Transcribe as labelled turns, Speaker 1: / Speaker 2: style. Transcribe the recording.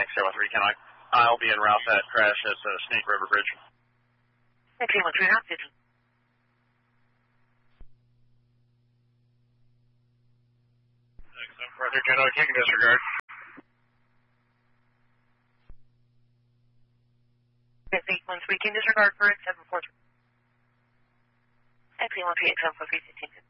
Speaker 1: X-73, can I'll be en route that crash at Snake River Bridge.
Speaker 2: X-73, not pigeon.
Speaker 1: Roger, General King, disregard.
Speaker 2: X-813, King, disregard for X743. X-813, X743, 15.